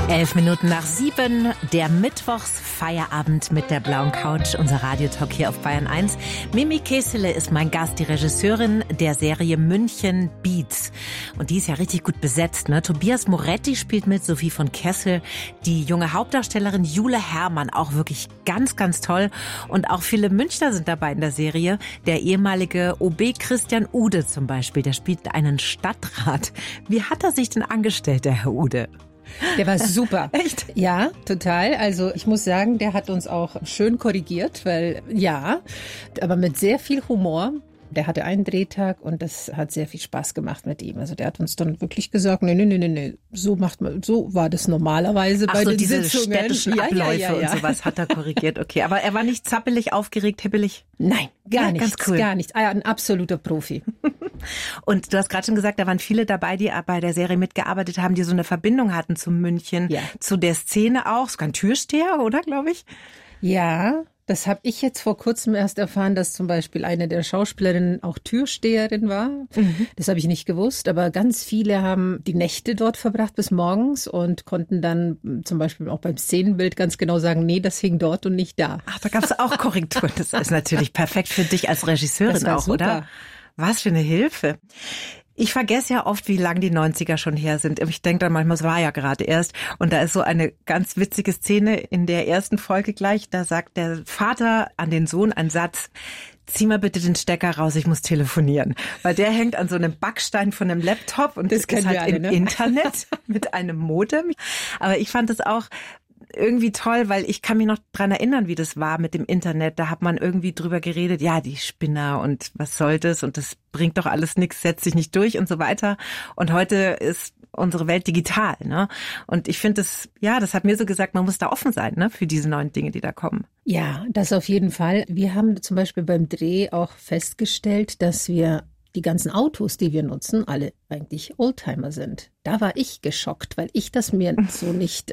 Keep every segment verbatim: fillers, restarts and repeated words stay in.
Elf Minuten nach sieben, der Mittwochsfeierabend mit der blauen Couch, unser Radiotalk hier auf Bayern eins. Mimi Kesele ist mein Gast, die Regisseurin der Serie München Beats. Und die ist ja richtig gut besetzt, ne? Tobias Moretti spielt mit, Sophie von Kessel, die junge Hauptdarstellerin Jule Herrmann, auch wirklich ganz, ganz toll. Und auch viele Münchner sind dabei in der Serie. Der ehemalige O B Christian Ude zum Beispiel, der spielt einen Stadtrat. Wie hat er sich denn angestellt, der Herr Ude? Der war super. Echt? Ja, total. Also ich muss sagen, der hat uns auch schön korrigiert, weil ja, aber mit sehr viel Humor. Der hatte einen Drehtag und das hat sehr viel Spaß gemacht mit ihm. Also der hat uns dann wirklich gesagt, nee, nee, nee, nee, nee, so macht man, so war das normalerweise Ach bei so, den diese Sitzungen. städtischen Ja, Abläufe ja, ja, ja. und sowas hat er korrigiert. Okay, aber er war nicht zappelig, aufgeregt, hibbelig? Nein, gar Ja, nichts, ganz cool. gar nichts. Ah, ein absoluter Profi. Und du hast gerade schon gesagt, da waren viele dabei, die bei der Serie mitgearbeitet haben, die so eine Verbindung hatten zu München, Ja. zu der Szene auch. Sogar ein Türsteher, oder, glaube ich? Ja, das habe ich jetzt vor kurzem erst erfahren, dass zum Beispiel eine der Schauspielerinnen auch Türsteherin war. Mhm. Das habe ich nicht gewusst, aber ganz viele haben die Nächte dort verbracht bis morgens und konnten dann zum Beispiel auch beim Szenenbild ganz genau sagen, nee, das hing dort und nicht da. Ach, da gab es auch Korrekturen. Das ist natürlich perfekt für dich als Regisseurin Das war auch, super. oder? Was für eine Hilfe. Ich vergesse ja oft, wie lang die neunziger schon her sind. Ich denke dann manchmal, es war ja gerade erst. Und da ist so eine ganz witzige Szene in der ersten Folge gleich. Da sagt der Vater an den Sohn einen Satz: Zieh mal bitte den Stecker raus, ich muss telefonieren. Weil der hängt an so einem Backstein von einem Laptop und das ist halt alle, im ne? Internet mit einem Modem. Aber ich fand es auch irgendwie toll, weil ich kann mich noch dran erinnern, wie das war mit dem Internet. Da hat man irgendwie drüber geredet, ja, die Spinner und was soll das und das bringt doch alles nichts, setzt sich nicht durch und so weiter. Und heute ist unsere Welt digital, ne? Und ich finde das, ja, das hat mir so gesagt, man muss da offen sein, ne, für diese neuen Dinge, die da kommen. Ja, das auf jeden Fall. Wir haben zum Beispiel beim Dreh auch festgestellt, dass wir die ganzen Autos, die wir nutzen, alle eigentlich Oldtimer sind. Da war ich geschockt, weil ich das mir so nicht,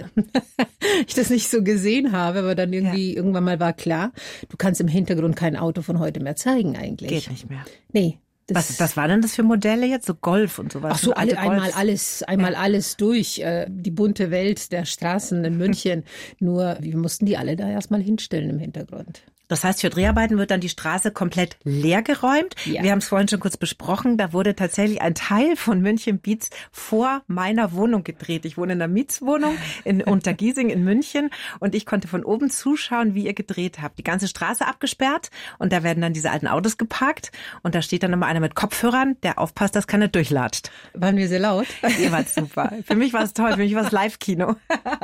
ich das nicht so gesehen habe, aber dann irgendwie ja. irgendwann mal war klar, du kannst im Hintergrund kein Auto von heute mehr zeigen eigentlich. Geht nicht mehr. Nee. Was, was war denn das für Modelle jetzt? So Golf und sowas? Ach so, alle, einmal alles, einmal ja. alles durch. Äh, die bunte Welt der Straßen in München. Nur, wir mussten die alle da erstmal hinstellen im Hintergrund. Das heißt, für Dreharbeiten wird dann die Straße komplett leer geräumt. Ja. Wir haben es vorhin schon kurz besprochen. Da wurde tatsächlich ein Teil von München Beats vor meiner Wohnung gedreht. Ich wohne in einer Mietswohnung in Untergiesing in München und ich konnte von oben zuschauen, wie ihr gedreht habt. Die ganze Straße abgesperrt und da werden dann diese alten Autos geparkt und da steht dann immer einer mit Kopfhörern, der aufpasst, dass keiner durchlatscht. Waren wir sehr laut? Ihr wart super. Für mich war es toll. Für mich war es Live-Kino.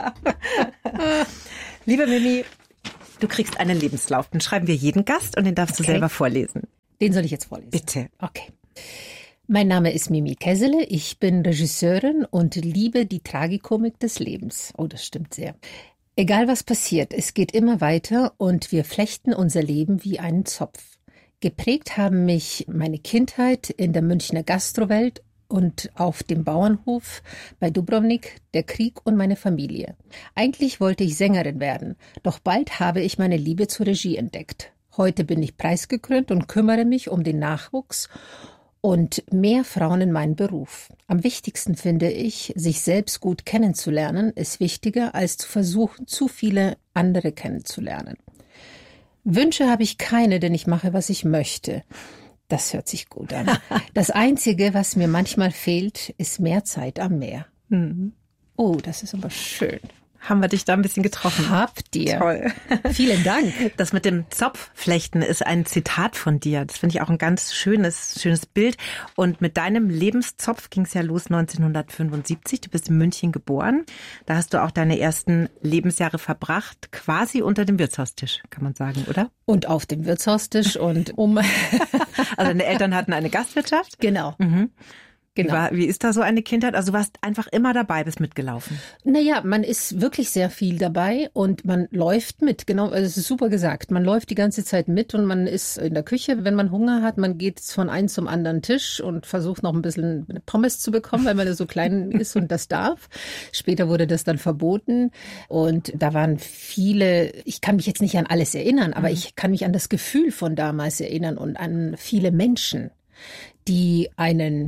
Liebe Mimi, du kriegst einen Lebenslauf. Den schreiben wir jeden Gast und den darfst okay. du selber vorlesen. Den soll ich jetzt vorlesen? Bitte. Okay. Mein Name ist Mimi Kesele. Ich bin Regisseurin und liebe die Tragikomik des Lebens. Oh, das stimmt sehr. Egal was passiert, es geht immer weiter und wir flechten unser Leben wie einen Zopf. Geprägt haben mich meine Kindheit in der Münchner Gastrowelt und auf dem Bauernhof bei Dubrovnik, der Krieg und meine Familie. Eigentlich wollte ich Sängerin werden, doch bald habe ich meine Liebe zur Regie entdeckt. Heute bin ich preisgekrönt und kümmere mich um den Nachwuchs und mehr Frauen in meinen Beruf. Am wichtigsten finde ich, sich selbst gut kennenzulernen, ist wichtiger, als zu versuchen, zu viele andere kennenzulernen. Wünsche habe ich keine, denn ich mache, was ich möchte. Das hört sich gut an. Das Einzige, was mir manchmal fehlt, ist mehr Zeit am Meer. Mhm. Oh, das ist aber schön. Haben wir dich da ein bisschen getroffen? Habt ihr. Toll. Vielen Dank. Das mit dem Zopfflechten ist ein Zitat von dir. Das finde ich auch ein ganz schönes, schönes Bild. Und mit deinem Lebenszopf ging es ja los neunzehnhundertfünfundsiebzig. Du bist in München geboren. Da hast du auch deine ersten Lebensjahre verbracht, quasi unter dem Wirtshaustisch, kann man sagen, oder? Und auf dem Wirtshaustisch und um... Also deine Eltern hatten eine Gastwirtschaft? Genau. Mhm. Genau. Wie, war, wie ist da so eine Kindheit? Also du warst einfach immer dabei, bist mitgelaufen. Naja, man ist wirklich sehr viel dabei und man läuft mit. Genau, also es ist super gesagt. Man läuft die ganze Zeit mit und man ist in der Küche, wenn man Hunger hat. Man geht von einem zum anderen Tisch und versucht noch ein bisschen Pommes zu bekommen, weil man so klein ist und das darf. Später wurde das dann verboten und da waren viele, ich kann mich jetzt nicht an alles erinnern, aber mhm. ich kann mich an das Gefühl von damals erinnern und an viele Menschen, die einen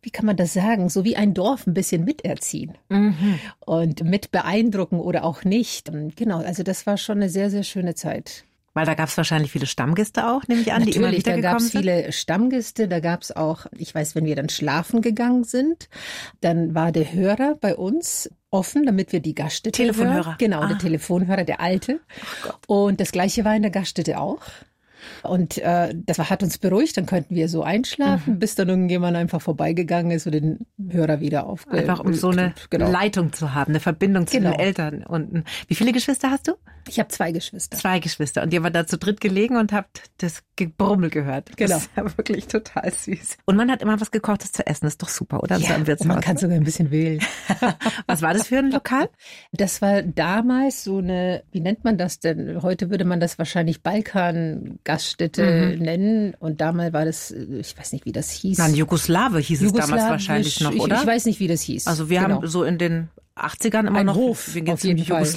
wie kann man das sagen, so wie ein Dorf ein bisschen miterziehen mhm. und mit beeindrucken oder auch nicht. Genau, also das war schon eine sehr, sehr schöne Zeit. Weil da gab es wahrscheinlich viele Stammgäste auch, nehme ich an, Natürlich, die immer wieder da gab es sind. viele Stammgäste, da gab es auch, ich weiß, wenn wir dann schlafen gegangen sind, dann war der Hörer bei uns offen, damit wir die Gaststätte Telefonhörer. hören. Genau, ah. der Telefonhörer, der alte. Und das Gleiche war in der Gaststätte auch. Und äh, das hat uns beruhigt, dann könnten wir so einschlafen, mhm. bis dann irgendjemand einfach vorbeigegangen ist und den Hörer wieder aufge... Einfach um so eine genau. Leitung zu haben, eine Verbindung zu genau. den Eltern unten. Wie viele Geschwister hast du? Ich habe zwei Geschwister. Zwei Geschwister. Und ihr wart da zu dritt gelegen und habt das Gebrummel gehört. Genau. Das ist ja wirklich total süß. Und man hat immer was Gekochtes zu essen. Das ist doch super, oder? Ja, und man kann sogar ein bisschen wählen. Was war das für ein Lokal? Das war damals so eine, wie nennt man das denn? Heute würde man das wahrscheinlich Balkan-Gaststätte mhm. nennen. Und damals war das, ich weiß nicht, wie das hieß. Nein, Jugoslawe hieß es damals wahrscheinlich noch, oder? Ich, ich weiß nicht, wie das hieß. Also wir genau. haben so in den achtzigern immer ein noch Hof, wir auf jeden Fall.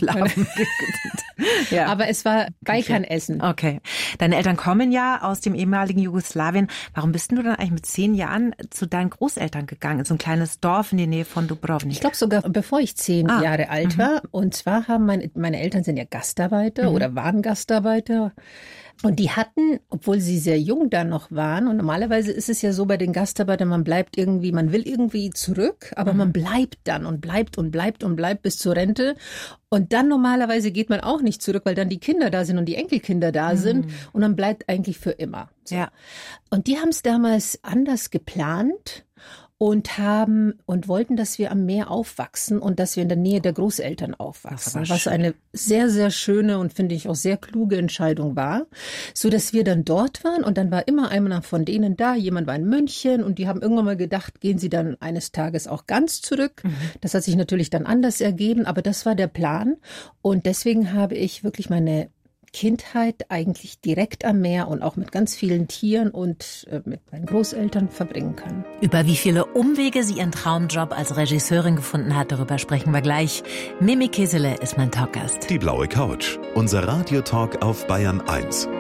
ja. Aber es war Balkanessen. Okay. Deine Eltern kommen ja aus dem ehemaligen Jugoslawien. Warum bist du dann eigentlich mit zehn Jahren zu deinen Großeltern gegangen? In so ein kleines Dorf in der Nähe von Dubrovnik. Ich glaube sogar, bevor ich zehn ah. Jahre alt mhm. war. Und zwar haben meine, meine Eltern sind ja Gastarbeiter mhm. oder waren Gastarbeiter. Und die hatten, obwohl sie sehr jung dann noch waren, und normalerweise ist es ja so bei den Gastarbeitern, man bleibt irgendwie, man will irgendwie zurück, aber mhm. man bleibt dann und bleibt und bleibt und bleibt bis zur Rente. Und dann normalerweise geht man auch nicht zurück, weil dann die Kinder da sind und die Enkelkinder da mhm. sind und man bleibt eigentlich für immer. So. Ja. Und die haben es damals anders geplant. Und haben und wollten, dass wir am Meer aufwachsen und dass wir in der Nähe der Großeltern aufwachsen, was eine sehr, sehr schöne und finde ich auch sehr kluge Entscheidung war, so dass wir dann dort waren und dann war immer einer von denen da, jemand war in München und die haben irgendwann mal gedacht, gehen sie dann eines Tages auch ganz zurück. Mhm. Das hat sich natürlich dann anders ergeben, aber das war der Plan und deswegen habe ich wirklich meine Kindheit eigentlich direkt am Meer und auch mit ganz vielen Tieren und äh, mit meinen Großeltern verbringen können. Über wie viele Umwege sie ihren Traumjob als Regisseurin gefunden hat, darüber sprechen wir gleich. Mimi Kesele ist mein Talkgast. Die blaue Couch, unser Radiotalk auf Bayern eins.